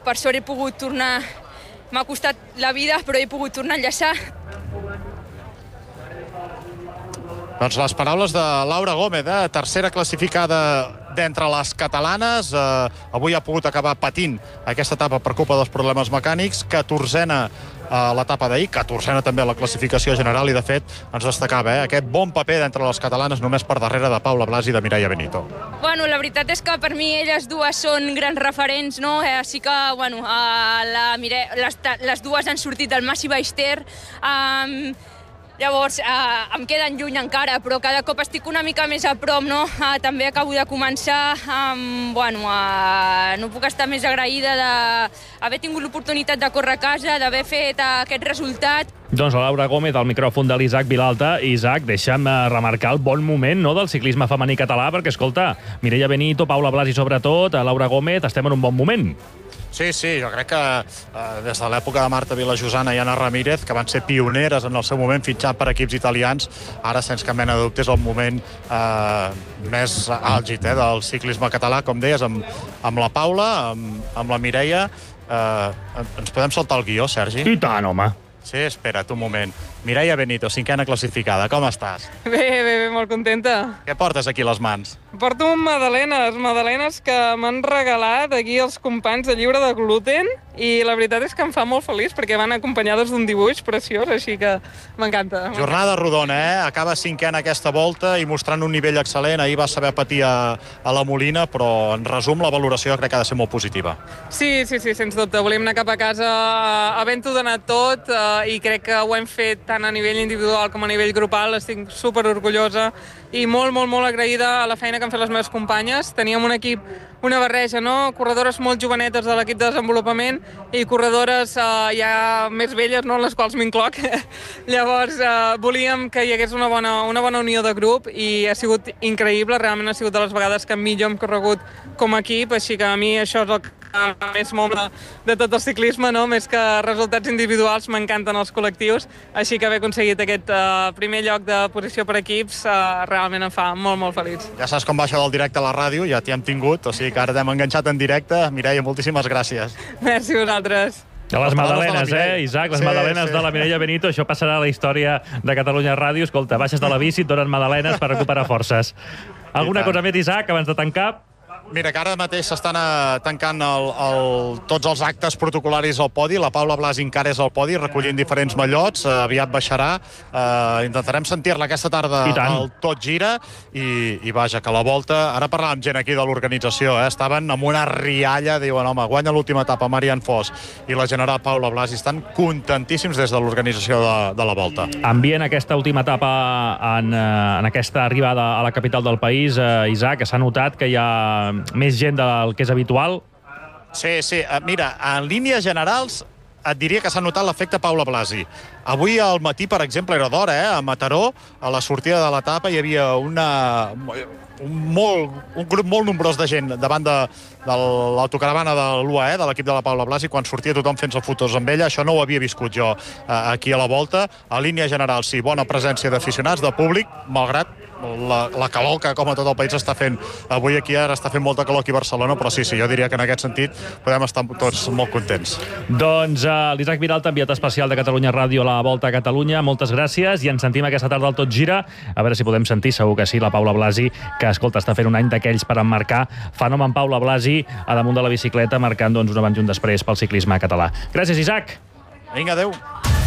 per sort he pogut tornar, m'ha costat la vida, però he pogut tornar a enllaçar. Doncs les paraules de Laura Gómez, tercera classificada d'entre les catalanes. Avui ha pogut acabar patint aquesta etapa per culpa dels problemes mecànics. 14a l'etapa d'ahir, 14a també la classificació general, i de fet ens destacava aquest bon paper d'entre les catalanes, només per darrere de Paula Blasi i de Mireia Benito. Bueno, la veritat és que per mi elles dues són grans referents, no? Així que, bueno, les dues han sortit del Massi Baix-Ter. Llavors, em queden lluny encara, però cada cop estic una mica més a prop, no? També acabo de començar, no puc estar més agraïda d'haver tingut l'oportunitat de córrer a casa, d'haver fet aquest resultat. Doncs la Laura Gómez al micròfon de l'Isaac Vilalta. Isaac, deixa'm remarcar el bon moment, no?, del ciclisme femení català, perquè, escolta, Mireia Benito, Paula Blasi sobretot, Laura Gómez, estem en un bon moment. Sí, jo crec que des de l'època de Marta Vilajosana i Anna Ramírez, que van ser pioneres en el seu moment fitxant per equips italians, ara, sense cap mena de dubte, és el moment més àlgid del ciclisme català, com deies, amb la Paula, amb la Mireia. Ens podem saltar el guió, Sergi? I tant, home. Sí, espera't un moment. Mireia Benito, 5a classificada, com estàs? Bé, molt contenta. Què portes aquí a les mans? Porto magdalenes que m'han regalat aquí els companys de Lliure de Gluten, i la veritat és que em fa molt feliç perquè van acompanyades d'un dibuix preciós, així que m'encanta. Jornada rodona, Acaba 5a aquesta volta i mostrant un nivell excel·lent. Ahir va saber patir a la Molina, però en resum la valoració crec que ha de ser molt positiva. Sí, sens dubte. Volíem anar cap a casa havent-ho donat tot, i crec que ho hem fet tant a nivell individual com a nivell grupal. Estic super orgullosa i molt agraïda a la feina que han fet les meves companyes. Teníem un equip, una barreja, no? Corredores molt jovenetes de l'equip de desenvolupament i corredores ja més velles, no?, en les quals m'incloc. Llavors, volíem que hi hagués una bona unió de grup, i ha sigut increïble. Realment ha sigut de les vegades que millor hem corregut com a equip, així que a mi això és el que més m'ompla de tot el ciclisme, no? Més que resultats individuals, m'encanten els col·lectius, així que haver aconseguit aquest primer lloc de posició per equips realment em fa molt feliç. Ja saps com va això del directe a la ràdio, ja t'hi hem tingut, o sigui que ara t'hem enganxat en directe. Mireia, moltíssimes gràcies. Merci a vosaltres. De les magdalenes, Isaac, les magdalenes de la Mireia Benito, això passarà a la història de Catalunya Ràdio. Escolta, baixes de la bici, et donen magdalenes per recuperar forces. Alguna cosa més, Isaac, abans de tancar? Mira, que ara mateix s'estan tancant tots els actes protocolaris al podi. La Paula Blasi encara és al podi, recollint diferents mallots. Aviat baixarà. Intentarem sentir-la aquesta tarda al Tot Gira. I vaja, que la volta... Ara parlàvem amb gent aquí de l'organització. Estaven amb una rialla. Diuen, home, guanya l'última etapa Marian Fos i la general Paula Blasi. Estan contentíssims des de l'organització de la volta. Ambient aquesta última etapa en aquesta arribada a la capital del país, Isaac, que s'ha notat que hi ha més gent del que és habitual? Sí. Mira, en línies generals et diria que s'ha notat l'efecte Paula Blasi. Avui al matí, per exemple, era d'hora, a Mataró, a la sortida de l'etapa hi havia un grup molt nombrós de gent davant de l'autocaravana de l'UAE, de l'equip de la Paula Blasi, quan sortia tothom fent-se fotos amb ella. Això no ho havia viscut jo aquí a la volta. A línia general, sí, bona presència d'aficionats, de públic, malgrat la calor que, com a tot el país, està fent avui aquí. Ara està fent molta calor aquí a Barcelona, però sí, jo diria que en aquest sentit podem estar tots molt contents. Doncs l'Isaac Vilalta, enviat especial de Catalunya Ràdio a la Volta a Catalunya, moltes gràcies, i ens sentim aquesta tarda al Tot Gira. A veure si podem sentir, segur que sí, la Paula Blasi, que, escolta, està fent un any d'aquells per emmarcar. Fenomen Paula Blasi a damunt de la bicicleta, marcant un abans i un després pel ciclisme català. Gràcies, Isaac. Vinga, adeu.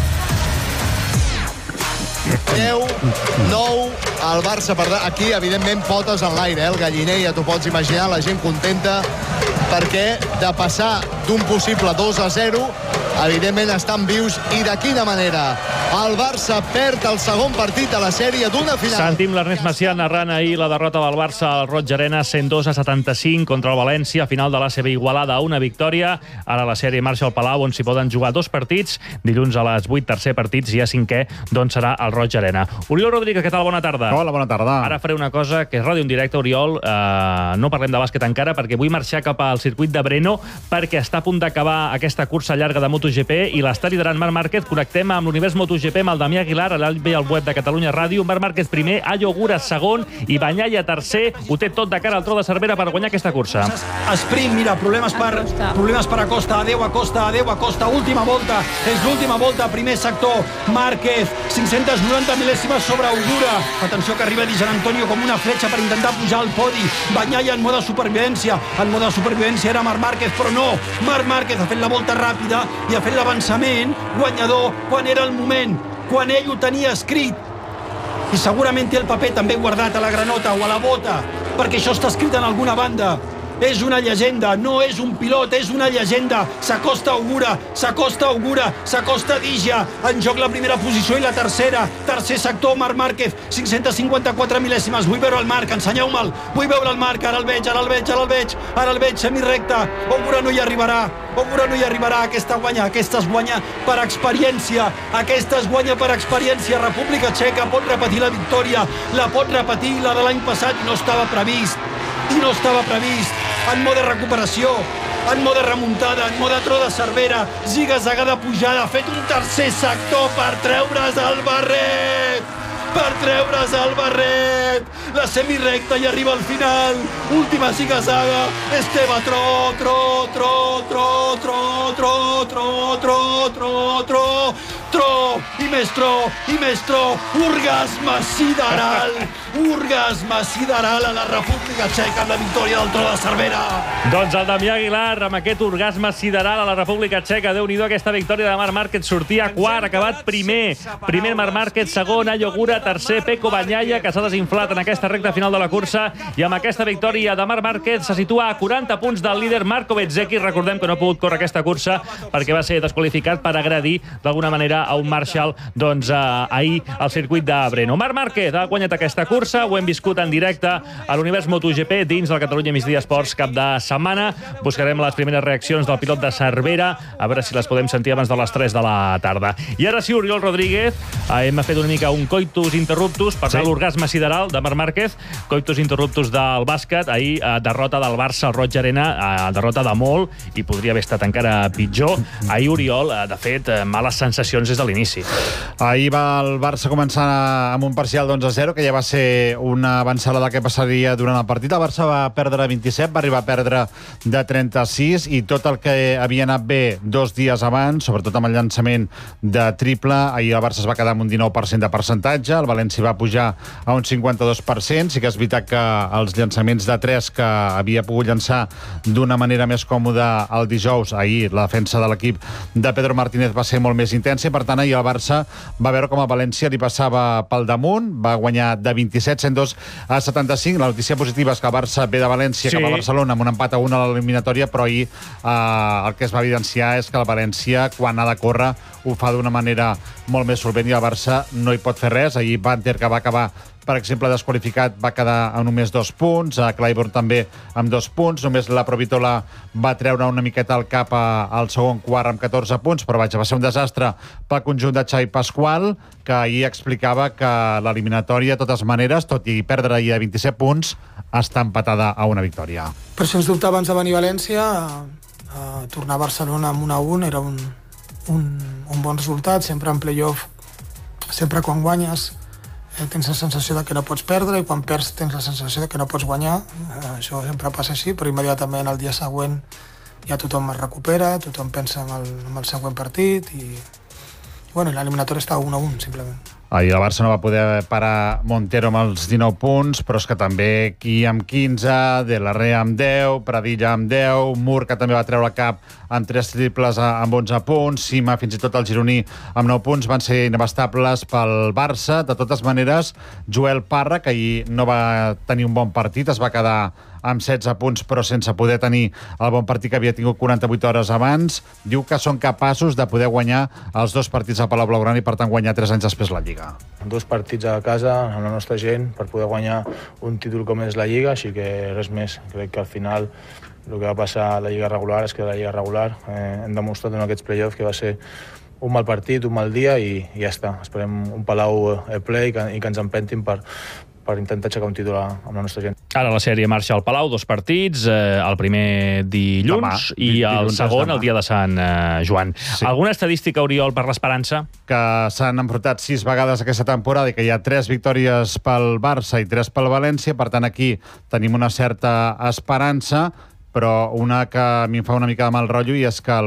10, 9, el Barça perdrà. Aquí, evidentment, potes en l'aire, el galliner, ja t'ho pots imaginar, la gent contenta, perquè de passar d'un possible 2-0, evidentment estan vius, i de quina manera. El Barça perd el segon partit a la sèrie d'una final. Sentim l'Ernest Macià narrant ahir la derrota del Barça al Roig Arena, 102-75 contra el València, final de l'ACB Igualada, una victòria. Ara la sèrie marxa al Palau, on s'hi poden jugar 2 partits. Dilluns a les 8, tercer partit, i a 5è, doncs serà al Roig Arena. Oriol Rodríguez, què tal? Bona tarda. tarda. Hola, bona tarda. Ara faré una cosa que és ràdio en directe, Oriol. No parlem de bàsquet encara, perquè vull marxar cap al circuit de Brno, perquè està a punt d'acabar aquesta cursa llarga de MotoGP i l'està liderant Marc Márquez. Connectem amb l'univers MotoGP, amb el Damià Aguilar, allà ve al web de Catalunya Ràdio. Marc Márquez primer, Ayo Ogura segon i Bagnaia tercer. Ho té tot de cara al tro de Cervera per guanyar aquesta cursa. Sprint, mira, problemes per Acosta. Adeu Acosta, última volta. És l'última volta, primer sector. Márquez, 590 mil·lèsimes sobre Ogura. Atenció que arriba Di Gianantonio com una fletxa per intentar pujar al podi. Bagnaia en mode supervivència. En mode supervivència era Marc Márquez, però no. Marc Márquez ha fet la volta ràpida i ha fet l'avançament guanyador quan era el moment, quan ell ho tenia escrit. I segurament té el paper també guardat a la granota o a la bota, perquè això està escrit en alguna banda. És una llegenda, no és un pilot, és una llegenda. S'acosta Ogura, s'acosta Digia. En joc la primera posició i la tercera. Tercer sector, Marc Márquez, 554 mil·lèsimes. Vull veure el Marc, ensenyeu-me'l. Vull veure el Marc, ara el veig, semirecte. Ogura no hi arribarà. Aquesta es guanya per experiència. República Txeca pot repetir la victòria. La pot repetir, la de l'any passat, i no estava previst. En mode recuperació, en mode remuntada, en mode tro de Cervera, ziga-zagada pujada, ha fet un tercer sector per treure's el barret, la semirecta i arriba al final, última ziga-zaga, Esteve i més tro, orgasme sideral a la República Txeca amb la victòria del tro de Cervera. Doncs el Damià Aguilar, amb aquest orgasme sideral a la República Txeca. Déu-n'hi-do aquesta victòria de Marc Márquez. Sortia quart, ha acabat primer. Primer Marc Márquez, segon Ayo Ogura, tercer Pecco Bagnaia, que s'ha desinflat en aquesta recta final de la cursa. I amb aquesta victòria de Marc Márquez se situa a 40 punts del líder Marco Bezzecchi. Recordem que no ha pogut córrer aquesta cursa perquè va ser desqualificat per agredir d'alguna manera a un Marshall ahir al circuit de Brno. Marc Márquez ha guanyat aquesta cursa, ho hem viscut en directe a l'univers MotoGP dins del Catalunya Migdia Esports cap de setmana. Buscarem les primeres reaccions del pilot de Cervera, a veure si les podem sentir abans de les 3 de la tarda. I ara sí, Oriol Rodríguez, hem fet una mica un coitus interruptus per l'orgasme sideral de Marc Márquez, coitus interruptus del bàsquet. Ahir derrota del Barça al Roig Arena, derrota de molt, i podria haver estat encara pitjor. Ahir, Oriol, de fet, males sensacions des de l'inici. Ahir va el Barça començar amb un parcial d'11-0, que ja va ser una avançada del que passaria durant el partit. El Barça va perdre 27, va arribar a perdre de 36, i tot el que havia anat bé 2 dies abans, sobretot amb el llançament de triple, ahir el Barça es va quedar amb un 19% de percentatge, el València va pujar a un 52%, sí que és veritat que els llançaments de 3 que havia pogut llançar d'una manera més còmoda el dijous, ahir la defensa de l'equip de Pedro Martínez va ser molt més intensa, i per tant ahir el Barça va veure com a València li passava pel damunt, va guanyar de 27, 102 a 75. La notícia positiva és que el Barça ve de València cap a Barcelona amb un empat a 1 a l'eliminatòria, però ahir el que es va evidenciar és que el València, quan ha de córrer, ho fa d'una manera molt més solvent, i el Barça no hi pot fer res. Ahir Banter, que va acabar, per exemple, desqualificat, va quedar a només 2 punts, a Clyburn també amb 2 punts, només la Provitola va treure una miqueta al cap al segon quart amb 14 punts, però va ser un desastre pel conjunt de Xavi Pasqual, que ahir explicava que l'eliminatòria, de totes maneres, tot i perdre ahir de 27 punts, està empatada a una victòria. Per sens dubte, abans de venir a València, tornar a Barcelona amb 1-1 era un bon resultat. Sempre en play-off, sempre quan guanyes, tens la sensació de que no pots perdre, i quan perds tens la sensació de que no pots guanyar. Això sempre passa així, però immediatament el dia següent ja tothom es recupera, tothom pensa en el següent partit, i l'eliminatori està 1-1, simplement. Ahir el Barça no va poder parar Montero amb els 19 punts, però és que també Qui amb 15, De la Rea amb 10, Pradilla amb 10, Mur, que també va treure el cap amb 3 triples amb 11 punts, Sima, fins i tot el gironí amb 9 punts, van ser inabastables pel Barça. De totes maneres, Joel Parra, que ahir no va tenir un bon partit, es va quedar amb 16 punts, però sense poder tenir el bon partit que havia tingut 48 hores abans, diu que són capaços de poder guanyar els 2 partits a Palau Blaugrana i, per tant, guanyar 3 anys després la Lliga. 2 partits a casa amb la nostra gent per poder guanyar un títol com és la Lliga, així que res més. Crec que al final el que va passar a la Lliga regular és que la Lliga regular hem demostrat en aquests play-offs que va ser un mal partit, un mal dia i ja està. Esperem un Palau ple i que ens empentin per intentar aixecar un títol amb la nostra gent. Ara la sèrie marxa al Palau, 2 partits, el primer dilluns i el segon el dia de Sant Joan. Sí. Alguna estadística, Oriol, per l'Esperança? Que s'han enfrontat 6 vegades aquesta temporada i que hi ha 3 victòries pel Barça i 3 pel València, per tant aquí tenim una certa esperança, però una que a mi em fa una mica de mal rotllo i és que